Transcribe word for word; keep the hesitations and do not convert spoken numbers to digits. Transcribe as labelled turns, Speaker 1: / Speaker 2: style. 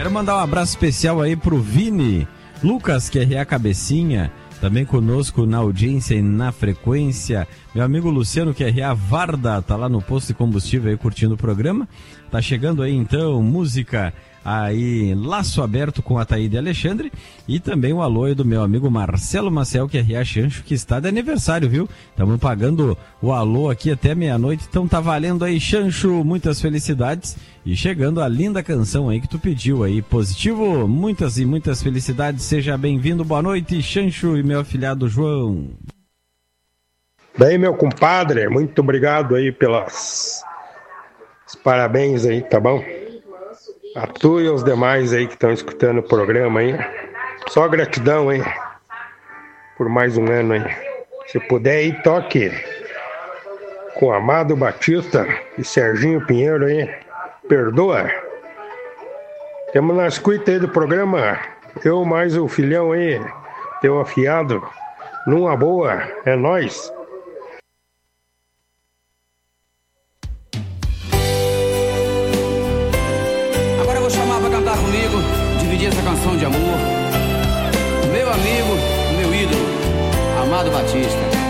Speaker 1: Quero mandar um abraço especial aí pro Vini Lucas, que é a Cabecinha, também conosco na audiência e na frequência. Meu amigo Luciano, que é a Varda, tá lá no posto de combustível aí curtindo o programa. Tá chegando aí então música aí, Laço Aberto com a Taíde Alexandre, e também o alô do meu amigo Marcelo Maciel, que é a Chancho, que está de aniversário, viu? Estamos pagando o alô aqui até meia-noite, então tá valendo aí, Chancho, muitas felicidades, e chegando a linda canção aí que tu pediu aí, Positivo, muitas e muitas felicidades, seja bem-vindo, boa noite, Chancho e meu afilhado João.
Speaker 2: Daí, meu compadre, muito obrigado aí pelas os parabéns aí, tá bom? A tu e aos demais aí que estão escutando o programa aí. Só gratidão aí por mais um ano aí. Se puder aí, toque com Amado Batista e Serginho Pinheiro aí. Perdoa. Temos na escuta aí do programa. Eu mais o filhão aí, teu afiado. Numa boa, é nóis.
Speaker 3: Comigo, dividir essa canção de amor, meu amigo, meu ídolo, Amado Batista.